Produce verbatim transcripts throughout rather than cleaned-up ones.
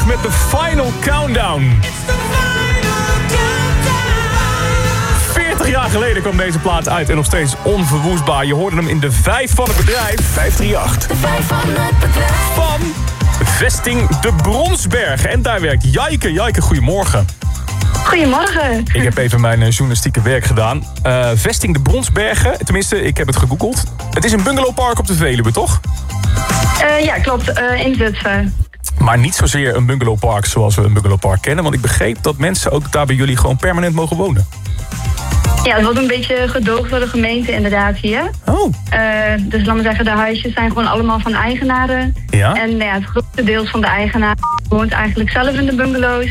met de Final Countdown. veertig jaar geleden kwam deze plaat uit en nog steeds onverwoestbaar. Je hoorde hem in de vijf van het bedrijf. vijf drie acht. De vijf van het bedrijf. Van Vesting de Bronsbergen. En daar werkt Jijke. Jijke, goedemorgen. Goedemorgen. Ik heb even mijn uh, journalistieke werk gedaan. Uh, Vesting de Bronsbergen, tenminste, ik heb het gegoogeld. Het is een bungalowpark op de Veluwe, toch? Uh, ja, klopt. Uh, in Zutphen. Maar niet zozeer een bungalowpark zoals we een bungalowpark kennen. Want ik begreep dat mensen ook daar bij jullie gewoon permanent mogen wonen. Ja, het wordt een beetje gedoogd door de gemeente inderdaad hier. Oh. Uh, dus laat maar zeggen, de huisjes zijn gewoon allemaal van eigenaren. Ja? En ja, het grootste deel van de eigenaren woont eigenlijk zelf in de bungalows.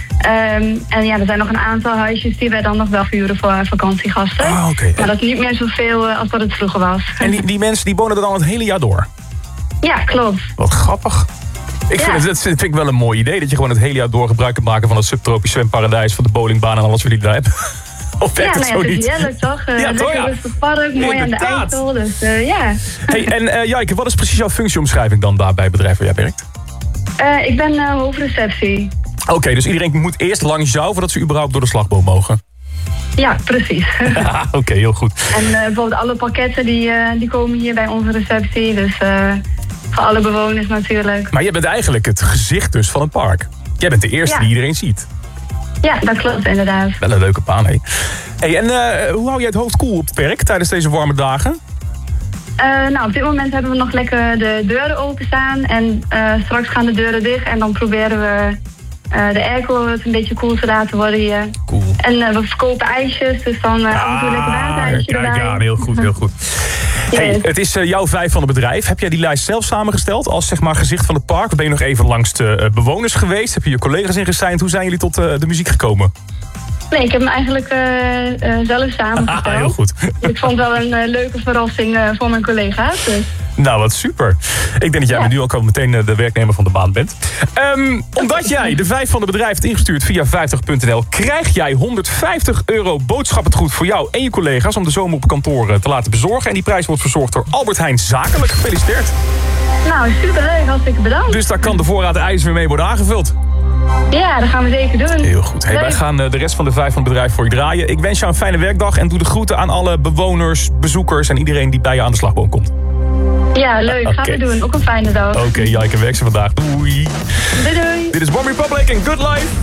Um, en ja, er zijn nog een aantal huisjes die wij dan nog wel verhuren voor vakantiegasten. Ah, oké. Okay. Maar dat is niet meer zoveel uh, als dat het vroeger was. En die, die mensen die wonen er dan het hele jaar door? Ja, klopt. Wat grappig. Ik vind, ja. het, dat vind ik wel een mooi idee, dat je gewoon het hele jaar door gebruik kunt maken van het subtropisch zwemparadijs, van de bowlingbaan en alles wat je daar hebt. Of ja, het nou ja, zo het is niet? heerlijk toch? Uh, Ja, toch, lekker ja. rustig park, mooi Inderdaad. aan de IJssel, dus uh, ja. Hey, en uh, Jijke, wat is precies jouw functieomschrijving dan daar bij het bedrijf waar jij werkt? Uh, ik ben uh, hoofdreceptie. Oké, okay, dus iedereen moet eerst langs jou voordat ze überhaupt door de slagboom mogen? Ja, precies. Oké, okay, heel goed. En uh, bijvoorbeeld alle pakketten die, uh, die komen hier bij onze receptie, dus uh, voor alle bewoners natuurlijk. Maar jij bent eigenlijk het gezicht dus van het park. Jij bent de eerste ja. die iedereen ziet. Ja, dat klopt inderdaad. Wel een leuke baan, hé. Hey, en uh, hoe hou jij het hoofd koel op het werk tijdens deze warme dagen? Uh, nou, op dit moment hebben we nog lekker de deuren openstaan. En uh, straks gaan de deuren dicht en dan proberen we uh, de airco het een beetje koel te laten worden hier. Cool. En uh, we verkopen ijsjes, dus dan uh, af en toe lekker waterijsje kijk erbij. aan, heel goed, heel goed. Hey, Yes. het is uh, jouw vijf van het bedrijf. Heb jij die lijst zelf samengesteld als zeg maar gezicht van het park? Ben je nog even langs de uh, bewoners geweest? Heb je je collega's ingeseind? Hoe zijn jullie tot uh, de muziek gekomen? Nee, ik heb hem eigenlijk uh, uh, zelf samengesteld. Ah, heel goed. Ik vond het wel een uh, leuke verrassing uh, voor mijn collega's. Dus. Nou, wat super. Ik denk dat jij Ja. nu ook meteen de werknemer van de baan bent. Um, omdat jij de vijf van het bedrijf hebt ingestuurd via vijftig punt n l... krijg jij honderdvijftig euro boodschappengoed voor jou en je collega's om de zomer op kantoor te laten bezorgen. En die prijs wordt verzorgd door Albert Heijn Zakelijk. Gefeliciteerd. Nou, superleuk. Hartstikke bedankt. Dus daar kan de voorraad ijs weer mee worden aangevuld. Ja, dat gaan we zeker doen. Heel goed. Hey, wij gaan de rest van de vijf van het bedrijf voor je draaien. Ik wens jou een fijne werkdag en doe de groeten aan alle bewoners, bezoekers en iedereen die bij je aan de slagboom komt. Ja, leuk. Gaan Okay. we doen. Ook een fijne dag. Oké, okay, Jijke, werk ze vandaag. Doei. Doei doei. Dit is One Republic en Good Life.